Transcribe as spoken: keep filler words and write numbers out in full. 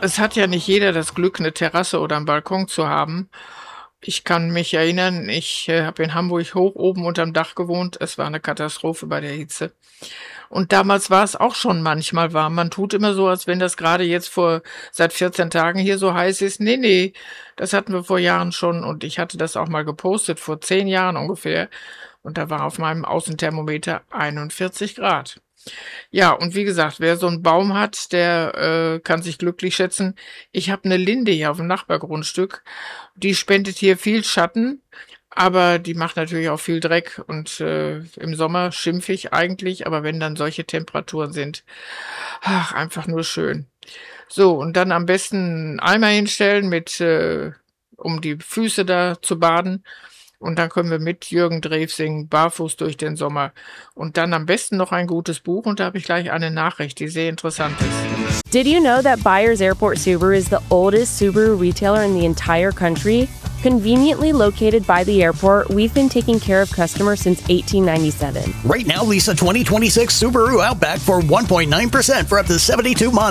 Es hat ja nicht jeder das Glück, eine Terrasse oder 'n Balkon zu haben. Ich kann mich erinnern, ich, äh, habe in Hamburg hoch oben unterm Dach gewohnt. Es war 'ne Katastrophe bei der Hitze. Und damals war es auch schon manchmal warm. Man tut immer so, als wenn das grade jetzt vor seit vierzehn Tagen hier so heiß ist. Ne, ne, das hatten wir vor Jahren schon und ich hatte das auch mal gepostet, vor zehn Jahren ungefähr. Und da war auf meinem Außenthermometer einundvierzig Grad. Ja, und wie gesagt, wer so 'n Baum hat, der, äh, kann sich glücklich schätzen. Ich habe 'ne Linde hier auf'm Nachbargrundstück. Die spendet hier viel Schatten, aber die macht natürlich auch viel Dreck und, äh, im Sommer schimpfig eigentlich, aber wenn dann solche Temperaturen sind, ach, einfach nur schön. So, und dann am besten 'n Eimer hinstellen mit, äh um die Füße da zu baden. Und dann können wir mit Jürgen Drews singen, „Barfuß durch den Sommer." Und dann am besten noch ein gutes Buch und da habe ich gleich eine Nachricht, die sehr interessant ist. Did you know that Byers Airport Subaru is the oldest Subaru retailer in the entire country? Conveniently located by the airport, we've been taking care of customers since eighteen ninety-seven. Right now, lease a twenty twenty-six Subaru Outback for one point nine percent for up to seventy-two months.